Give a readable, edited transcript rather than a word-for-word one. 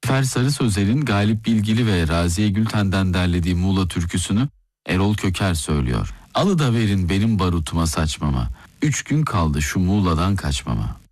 Zafer Sarı Sözer'in Galip Bilgili ve Raziye Gülten'den derlediği Muğla türküsünü Erol Köker söylüyor. Alıda verin benim barutuma saçmama, 3 gün kaldı şu Muğla'dan kaçmama.